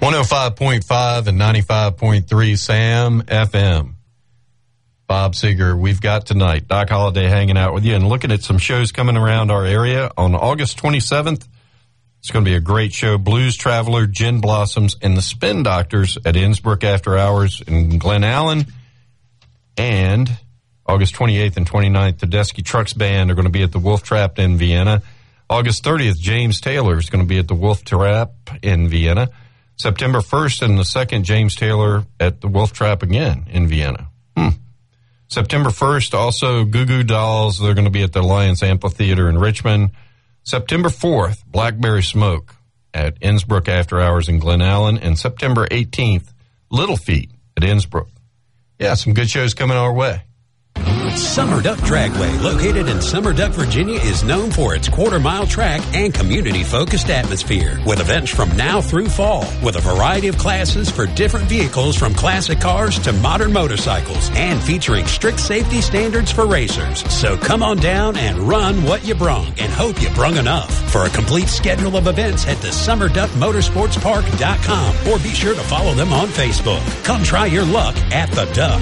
105.5 and 95.3 Sam FM. Bob Seger, we've got tonight. Doc Holliday hanging out with you and looking at some shows coming around our area. On August 27th, it's going to be a great show. Blues Traveler, Gin Blossoms, and the Spin Doctors at Innsbruck After Hours in Glen Allen. And August 28th and 29th, Tedeschi Trucks Band are going to be at the Wolf Trap in Vienna. August 30th, James Taylor is going to be at the Wolf Trap in Vienna. September 1st and the 2nd, James Taylor at the Wolf Trap again in Vienna. September 1st, also Goo Goo Dolls. They're going to be at the Alliance Amphitheater in Richmond. September 4th, Blackberry Smoke at Innsbruck After Hours in Glen Allen. And September 18th, Little Feat at Innsbruck. Yeah, some good shows coming our way. Summer Duck Dragway, located in Summer Duck, Virginia, is known for its quarter-mile track and community-focused atmosphere, with events from now through fall, with a variety of classes for different vehicles from classic cars to modern motorcycles, and featuring strict safety standards for racers. So come on down and run what you brung, and hope you brung enough. For a complete schedule of events, head to SummerDuckMotorsportsPark.com, or be sure to follow them on Facebook. Come try your luck at the Duck.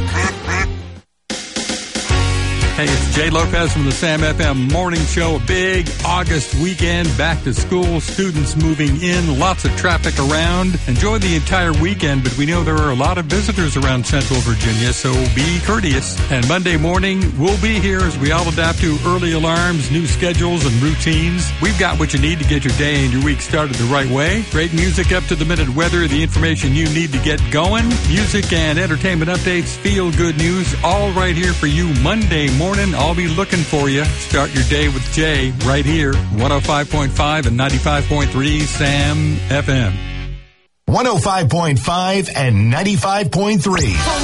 Hey, it's Jay Lopez from the Sam FM Morning Show. A big August weekend, back to school, students moving in, lots of traffic around. Enjoy the entire weekend, but we know there are a lot of visitors around Central Virginia, so be courteous. And Monday morning, we'll be here as we all adapt to early alarms, new schedules, and routines. We've got what you need to get your day and your week started the right way. Great music, up-to-the-minute weather, the information you need to get going. Music and entertainment updates, feel-good news, all right here for you Monday morning. I'll be looking for you. Start your day with Jay right here, 105.5 and 95.3 Sam FM. 105.5 and 95.3.